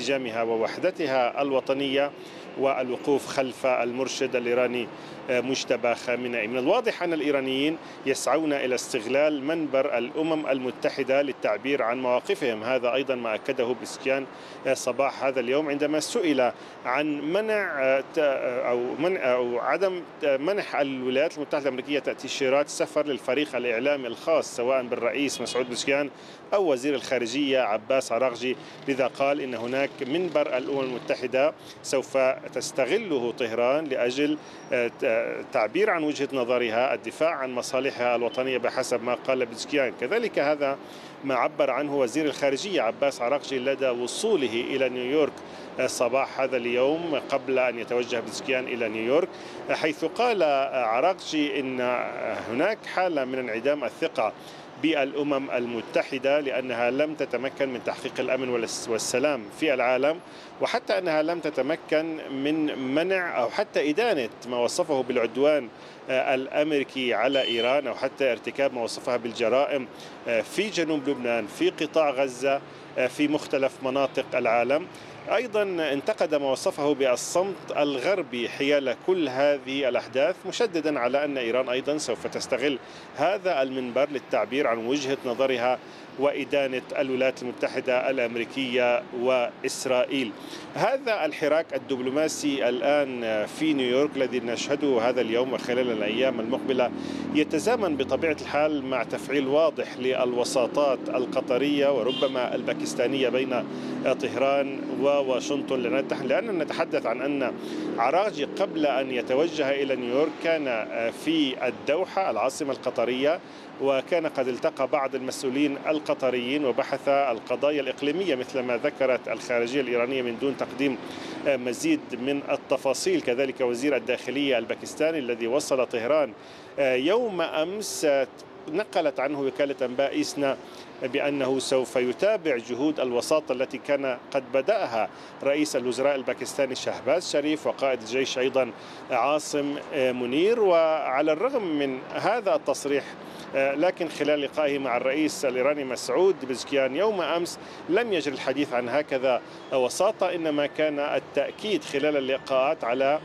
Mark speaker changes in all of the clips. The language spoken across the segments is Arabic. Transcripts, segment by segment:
Speaker 1: انسجامها ووحدتها الوطنية والوقوف خلف المرشد الإيراني مجتبى خامنئي. من الواضح أن الإيرانيين يسعون إلى استغلال منبر الأمم المتحدة للتعبير عن مواقفهم. هذا أيضا ما أكده بزشكيان صباح هذا اليوم عندما سئل عن أو عدم منح الولايات المتحدة الأمريكية تأشيرات سفر للفريق الإعلامي الخاص سواء بالرئيس مسعود بزشكيان أو وزير الخارجية عباس عراقجي. لذا قال إن هناك منبر الأمم المتحدة سوف تستغله طهران لأجل تعبير عن وجهة نظرها، الدفاع عن مصالحها الوطنية بحسب ما قال بزشكيان. كذلك هذا ما عبر عنه وزير الخارجية عباس عراقجي لدى وصوله إلى نيويورك صباح هذا اليوم قبل أن يتوجه بزشكيان إلى نيويورك، حيث قال عراقجي إن هناك حالة من انعدام الثقة بالأمم المتحدة لأنها لم تتمكن من تحقيق الأمن والسلام في العالم، وحتى أنها لم تتمكن من منع أو حتى إدانة ما وصفه بالعدوان الأمريكي على إيران، أو حتى ارتكاب ما وصفها بالجرائم في جنوب لبنان، في قطاع غزة، في مختلف مناطق العالم. أيضا انتقد ما وصفه بالصمت الغربي حيال كل هذه الأحداث، مشددا على أن إيران أيضا سوف تستغل هذا المنبر للتعبير عن وجهة نظرها وإدانة الولايات المتحدة الأمريكية وإسرائيل. هذا الحراك الدبلوماسي الآن في نيويورك الذي نشهده هذا اليوم وخلال الأيام المقبلة يتزامن بطبيعة الحال مع تفعيل واضح للوساطات القطرية وربما الباكستانية بين طهران وواشنطن، لأننا نتحدث عن أن عراقجي قبل أن يتوجه إلى نيويورك كان في الدوحة العاصمة القطرية، وكان قد التقى بعض المسؤولين القطريين وبحث القضايا الإقليمية مثل ما ذكرت الخارجية الإيرانية من دون تقديم مزيد من التفاصيل. كذلك وزير الداخلية الباكستاني الذي وصل طهران يوم أمس نقلت عنه وكالة أنباء إيسنا بأنه سوف يتابع جهود الوساطة التي كان قد بدأها رئيس الوزراء الباكستاني شهباز شريف وقائد الجيش أيضا عاصم منير. وعلى الرغم من هذا التصريح لكن خلال لقائه مع الرئيس الإيراني مسعود بزشكيان يوم أمس لم يجري الحديث عن هكذا وساطة، إنما كان التأكيد خلال اللقاءات على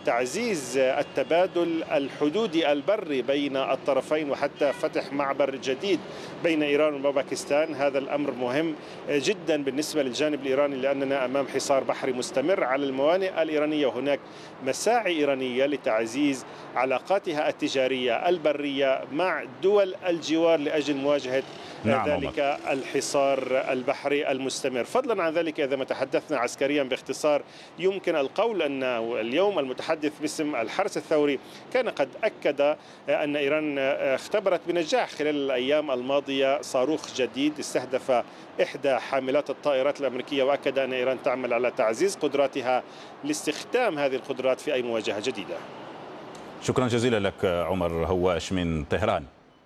Speaker 1: تعزيز التبادل الحدودي البري بين الطرفين وحتى فتح معبر جديد بين إيران وباكستان. هذا الأمر مهم جدا بالنسبة للجانب الإيراني لأننا أمام حصار بحري مستمر على الموانئ الإيرانية، وهناك مساعي إيرانية لتعزيز علاقاتها التجارية البرية مع دول الجوار لأجل مواجهة ذلك الحصار البحري المستمر. فضلا عن ذلك إذا ما تحدثنا عسكريا باختصار يمكن القول أن اليوم المتحدث باسم الحرس الثوري كان قد أكد أن إيران اختبرت بنجاح خلال الأيام الماضية صاروخ جديد استهدف إحدى حاملات الطائرات الأمريكية، وأكد أن إيران تعمل على تعزيز قدراتها لاستخدام هذه القدرات في أي مواجهة جديدة.
Speaker 2: شكرا جزيلا لك عمر هواش من طهران.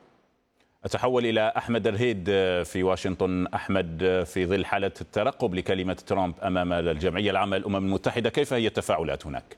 Speaker 2: أتحول إلى أحمد الهيد في واشنطن. أحمد، في ظل حالة الترقب لكلمة ترامب أمام الجمعية العامة للأمم المتحدة، كيف هي التفاعلات هناك؟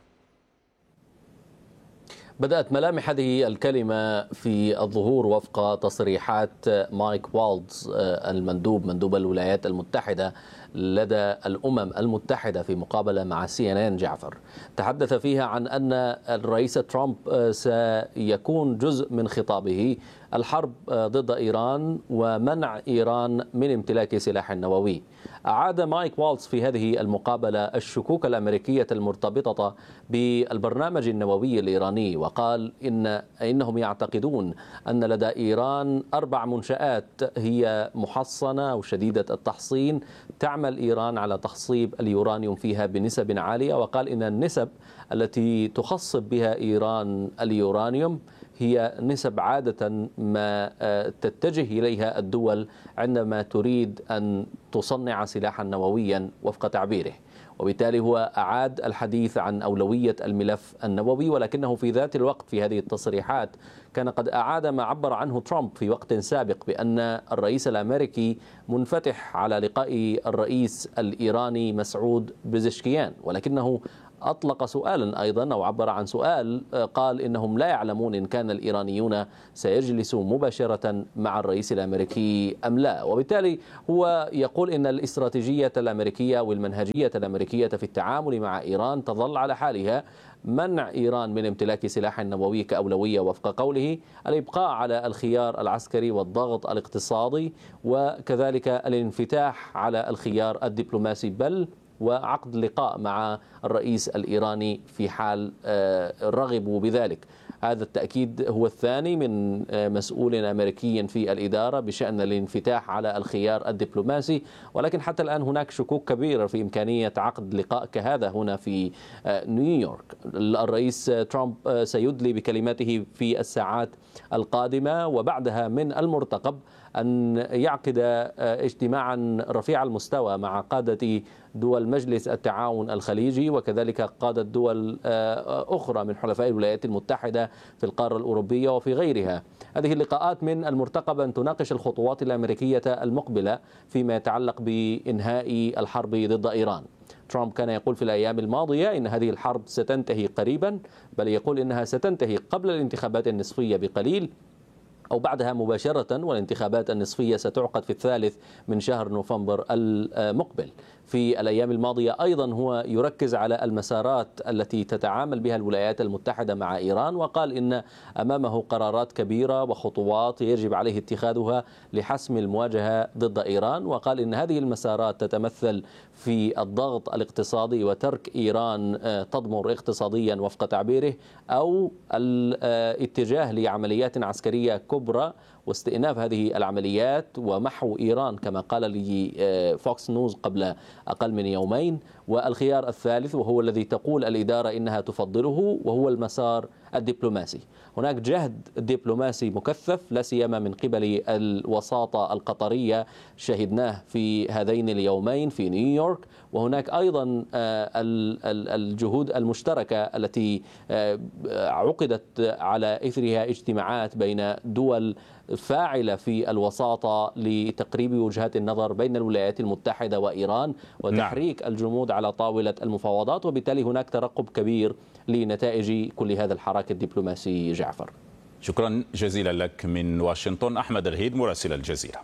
Speaker 3: بدأت ملامح هذه الكلمة في الظهور وفق تصريحات مايك والتز مندوب الولايات المتحدة لدى الأمم المتحدة في مقابلة مع CNN جعفر. تحدث فيها عن أن الرئيس ترامب سيكون جزء من خطابه الحرب ضد إيران ومنع إيران من امتلاك سلاح نووي. أعاد مايك والتز في هذه المقابلة الشكوك الأمريكية المرتبطة بالبرنامج النووي الإيراني، وقال إنهم يعتقدون أن لدى إيران 4 منشآت هي محصنة أو شديدة التحصين تعمل إيران على تخصيب اليورانيوم فيها بنسب عالية، وقال إن النسب التي تخصب بها إيران اليورانيوم هي نسب عادة ما تتجه إليها الدول عندما تريد أن تصنع سلاحا نوويا وفق تعبيره. وبالتالي هو أعاد الحديث عن أولوية الملف النووي، ولكنه في ذات الوقت في هذه التصريحات كان قد أعاد ما عبر عنه ترامب في وقت سابق بأن الرئيس الأمريكي منفتح على لقاء الرئيس الإيراني مسعود بزشكيان، ولكنه أطلق سؤالا أيضا أو عبر عن سؤال، قال إنهم لا يعلمون إن كان الإيرانيون سيجلسوا مباشرة مع الرئيس الأمريكي أم لا. وبالتالي هو يقول إن الاستراتيجية الأمريكية والمنهجية الأمريكية في التعامل مع إيران تظل على حالها، منع إيران من امتلاك سلاح نووي كأولوية وفق قوله، الإبقاء على الخيار العسكري والضغط الاقتصادي، وكذلك الانفتاح على الخيار الدبلوماسي، بل وعقد لقاء مع الرئيس الإيراني في حال رغبوا بذلك. هذا التأكيد هو الثاني من مسؤول أمريكي في الإدارة بشأن الانفتاح على الخيار الدبلوماسي، ولكن حتى الآن هناك شكوك كبيرة في إمكانية عقد لقاء كهذا هنا في نيويورك. الرئيس ترامب سيدلي بكلماته في الساعات القادمة، وبعدها من المرتقب أن يعقد اجتماعا رفيع المستوى مع قادة دول مجلس التعاون الخليجي، وكذلك قادة دول أخرى من حلفاء الولايات المتحدة في القارة الأوروبية وفي غيرها. هذه اللقاءات من المرتقب أن تناقش الخطوات الأمريكية المقبلة فيما يتعلق بإنهاء الحرب ضد إيران. ترامب كان يقول في الأيام الماضية إن هذه الحرب ستنتهي قريبا، بل يقول إنها ستنتهي قبل الانتخابات النصفية بقليل أو بعدها مباشرة، والانتخابات النصفية ستعقد في 3 من شهر نوفمبر المقبل. في الأيام الماضية أيضا هو يركز على المسارات التي تتعامل بها الولايات المتحدة مع إيران، وقال إن أمامه قرارات كبيرة وخطوات يجب عليه اتخاذها لحسم المواجهة ضد إيران، وقال إن هذه المسارات تتمثل في الضغط الاقتصادي وترك إيران تضمر اقتصاديا وفق تعبيره، أو الاتجاه لعمليات عسكرية كبرى واستئناف هذه العمليات ومحو إيران كما قال لفوكس نيوز قبل أقل من يومين. والخيار الثالث وهو الذي تقول الإدارة إنها تفضله وهو المسار الدبلوماسي. هناك جهد دبلوماسي مكثف لا سيما من قبل الوساطة القطرية شهدناه في هذين اليومين في نيويورك، وهناك أيضا الجهود المشتركة التي عقدت على إثرها اجتماعات بين دول فاعلة في الوساطة لتقريب وجهات النظر بين الولايات المتحدة وإيران وتحريك الجمود على طاولة المفاوضات، وبالتالي هناك ترقب كبير لنتائج كل هذا الحراك الدبلوماسي. جعفر،
Speaker 2: شكرا جزيلا لك من واشنطن. أحمد الهيد مراسل الجزيرة.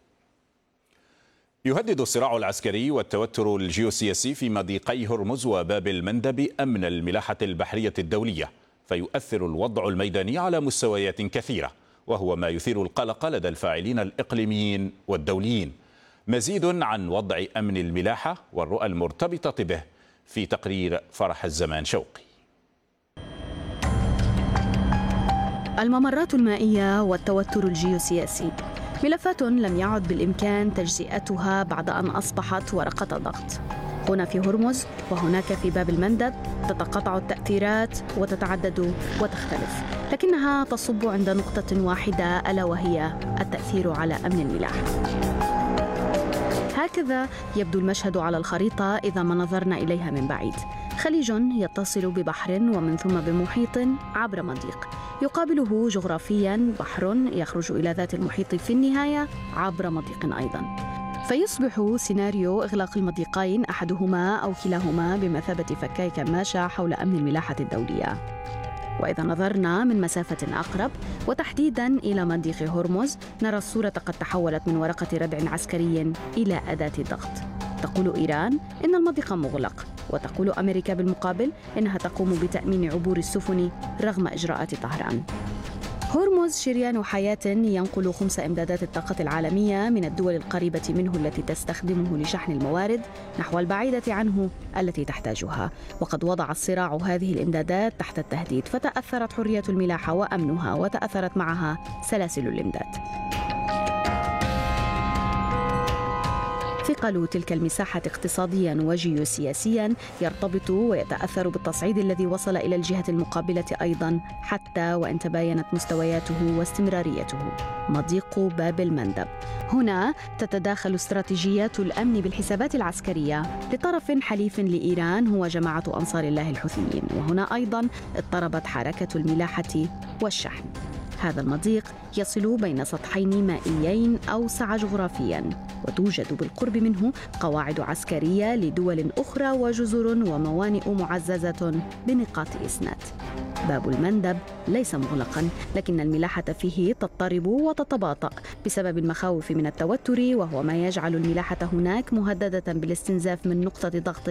Speaker 2: يهدد الصراع العسكري والتوتر الجيوسياسي في مضيقي هرمز وباب المندب أمن الملاحة البحرية الدولية، فيؤثر الوضع الميداني على مستويات كثيرة، وهو ما يثير القلق لدى الفاعلين الإقليميين والدوليين. مزيد عن وضع أمن الملاحة والرؤى المرتبطة به في تقرير فرح الزمان شوقي.
Speaker 4: الممرات المائية والتوتر الجيوسياسي ملفات لم يعد بالإمكان تجزئتها بعد أن أصبحت ورقة ضغط. هنا في هرمز وهناك في باب المندب تتقاطع التأثيرات وتتعدد وتختلف، لكنها تصب عند نقطة واحدة ألا وهي التأثير على أمن الملاحة. هكذا يبدو المشهد على الخريطة إذا ما نظرنا إليها من بعيد. خليج يتصل ببحر ومن ثم بمحيط عبر مضيق، يقابله جغرافياً بحر يخرج إلى ذات المحيط في النهاية عبر مضيق أيضاً. فيصبح سيناريو إغلاق المضيقين أحدهما أو كلاهما بمثابة فكاي كماشة حول أمن الملاحة الدولية. وإذا نظرنا من مسافة أقرب وتحديداً إلى مضيق هرمز، نرى الصورة قد تحولت من ورقة ردع عسكري إلى أداة ضغط. تقول إيران إن المضيق مغلق، وتقول أمريكا بالمقابل إنها تقوم بتأمين عبور السفن رغم إجراءات طهران. هرمز شريان حياة ينقل خمس إمدادات الطاقة العالمية من الدول القريبة منه التي تستخدمه لشحن الموارد نحو البعيدة عنه التي تحتاجها، وقد وضع الصراع هذه الإمدادات تحت التهديد، فتأثرت حرية الملاحة وأمنها، وتأثرت معها سلاسل الإمداد. ثقل تلك المساحة اقتصادياً وجيوسياسياً يرتبط ويتأثر بالتصعيد الذي وصل إلى الجهة المقابلة أيضاً، حتى وإن تباينت مستوياته واستمراريته. مضيق باب المندب. هنا تتداخل استراتيجيات الأمن بالحسابات العسكرية لطرف حليف لإيران هو جماعة أنصار الله الحوثيين، وهنا أيضاً اضطربت حركة الملاحة والشحن. هذا المضيق يصل بين سطحين مائيين أوسع جغرافياً، وتوجد بالقرب منه قواعد عسكرية لدول أخرى وجزر وموانئ معززة بنقاط إسناد. باب المندب ليس مغلقاً، لكن الملاحة فيه تضطرب وتتباطأ بسبب المخاوف من التوتر، وهو ما يجعل الملاحة هناك مهددة بالاستنزاف من نقطة ضغط